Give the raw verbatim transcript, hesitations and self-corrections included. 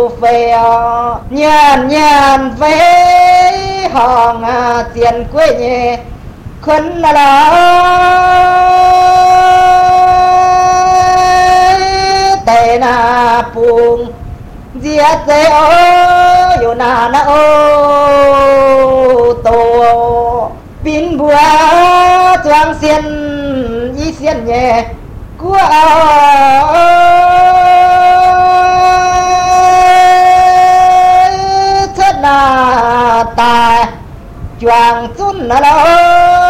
về nhàn nhàn về hòn tiền quê nhẹ khấn là là tê na pung giết dê ô yo na na ô tô pin bùa choang xiên y xiên nhẹ của thất na ta choang chun na lo